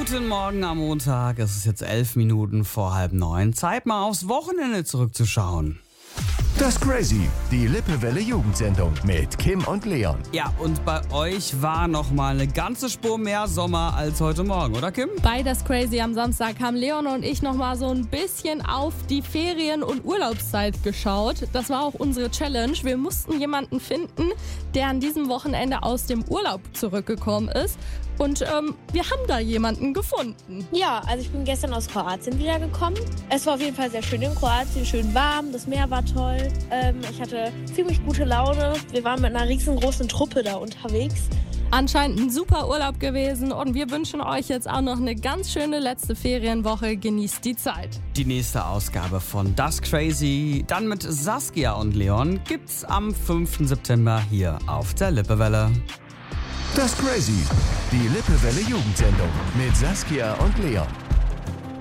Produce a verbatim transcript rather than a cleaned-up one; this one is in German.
Guten Morgen am Montag. Es ist jetzt elf Minuten vor halb neun. Zeit mal aufs Wochenende zurückzuschauen. Das Crazy, die Lippewelle Jugendsendung mit Kim und Leon. Ja, und bei euch war noch mal eine ganze Spur mehr Sommer als heute Morgen, oder Kim? Bei Das Crazy am Samstag haben Leon und ich noch mal so ein bisschen auf die Ferien- und Urlaubszeit geschaut. Das war auch unsere Challenge. Wir mussten jemanden finden, der an diesem Wochenende aus dem Urlaub zurückgekommen ist. Und ähm, wir haben da jemanden gefunden. Ja, also ich bin gestern aus Kroatien wiedergekommen. Es war auf jeden Fall sehr schön in Kroatien, schön warm, das Meer war toll. Ähm, ich hatte ziemlich gute Laune. Wir waren mit einer riesengroßen Truppe da unterwegs. Anscheinend ein super Urlaub gewesen und wir wünschen euch jetzt auch noch eine ganz schöne letzte Ferienwoche. Genießt die Zeit. Die nächste Ausgabe von Das Crazy, dann mit Saskia und Leon, gibt's am fünften September hier auf der Lippewelle. Das Crazy, die Lippewelle Jugendsendung mit Saskia und Leon.